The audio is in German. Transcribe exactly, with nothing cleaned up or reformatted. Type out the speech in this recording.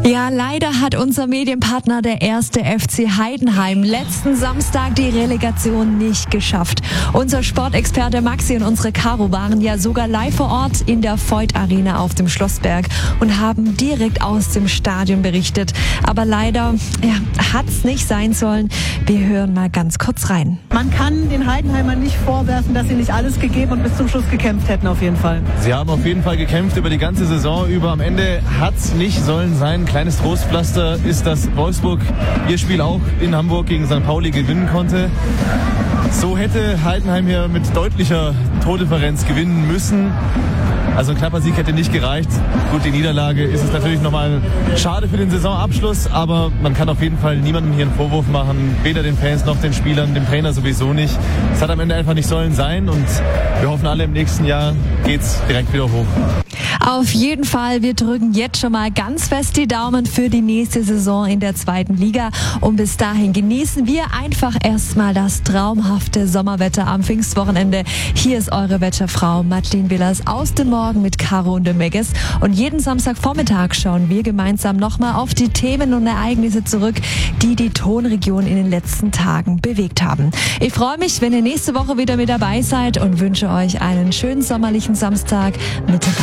Ja, leider hat unser Medienpartner, der erste F C Heidenheim, letzten Samstag die Relegation nicht geschafft. Unser Sportexperte Maxi und unsere Caro waren ja sogar live vor Ort in der Voith Arena auf dem Schlossberg und haben direkt aus dem Stadion berichtet. Aber leider ja, hat's nicht sein sollen. Wir hören mal ganz kurz rein. Man kann den Heidenheimern nicht vorwerfen, dass sie nicht alles gegeben und bis zum Schluss gekämpft hätten auf jeden Fall. Sie haben auf jeden Fall gekämpft über die ganze Saison über. Am Ende hat's nicht sollen sein. Kleines Trostpflaster ist, dass Wolfsburg ihr Spiel auch in Hamburg gegen Sankt Pauli gewinnen konnte. So hätte Heidenheim hier mit deutlicher Tordifferenz gewinnen müssen. Also ein knapper Sieg hätte nicht gereicht. Gut, die Niederlage ist es natürlich nochmal schade für den Saisonabschluss, aber man kann auf jeden Fall niemandem hier einen Vorwurf machen, weder den Fans noch den Spielern, dem Trainer sowieso nicht. Es hat am Ende einfach nicht sollen sein und wir hoffen alle, im nächsten Jahr geht's direkt wieder hoch. Auf jeden Fall, wir drücken jetzt schon mal ganz fest die Daumen für die nächste Saison in der zweiten Liga. Und bis dahin genießen wir einfach erstmal das traumhafte Sommerwetter am Pfingstwochenende. Hier ist eure Wetterfrau Madeleine Willers aus dem Morgen mit Caro und dem Megges. Und jeden Samstagvormittag schauen wir gemeinsam nochmal auf die Themen und Ereignisse zurück, die die Tonregion in den letzten Tagen bewegt haben. Ich freue mich, wenn ihr nächste Woche wieder mit dabei seid und wünsche euch einen schönen sommerlichen Samstag mit